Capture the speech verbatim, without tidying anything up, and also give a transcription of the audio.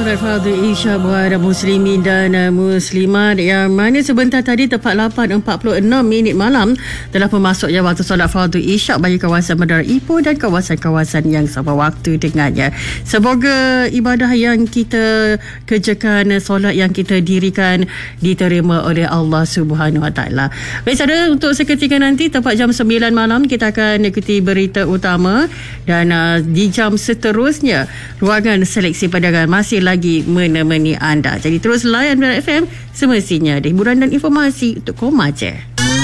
Solat Fardu Isya buat muslimin dan muslimat yang mana sebentar tadi tepat lapan empat puluh enam minit malam telah memasuknya waktu solat Fardu Isya bagi kawasan Bandar Ipoh dan kawasan-kawasan yang sama waktu dengannya. Semoga ibadah yang kita kerjakan, solat yang kita dirikan diterima oleh Allah Subhanahu Wa Taala. Baik saudara, untuk seketika nanti tepat jam sembilan malam kita akan ikuti berita utama dan uh, di jam seterusnya ruangan seleksi perdagangan masih lagi menemani anda. Jadi terus layan Bandar F M, semestinya ada hiburan dan informasi untuk koma je.